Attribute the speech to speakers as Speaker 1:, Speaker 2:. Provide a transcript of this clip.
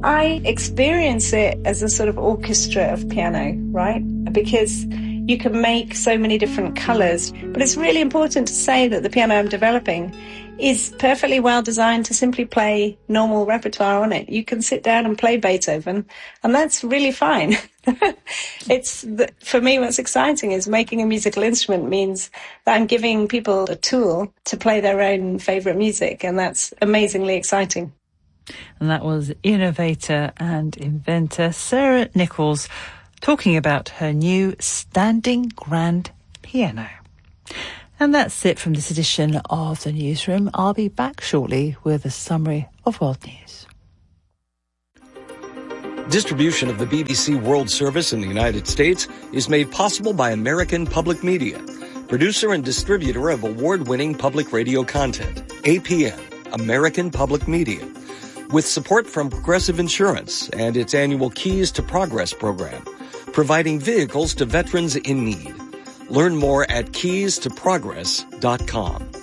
Speaker 1: I experience it as a sort of orchestra of piano, right? Because you can make so many different colors. But it's really important to say that the piano I'm developing is perfectly well designed to simply play normal repertoire on it. You can sit down and play Beethoven, and that's really fine. For me, what's exciting is making a musical instrument means that I'm giving people a tool to play their own favorite music, and that's amazingly exciting.
Speaker 2: And that was innovator and inventor Sarah Nichols talking about her new standing grand piano. And that's it from this edition of the Newsroom. I'll be back shortly with a summary of world news.
Speaker 3: Distribution of the BBC World Service in the United States is made possible by American Public Media, producer and distributor of award-winning public radio content, APM, American Public Media, with support from Progressive Insurance and its annual Keys to Progress program, providing vehicles to veterans in need. Learn more at keystoprogress.com.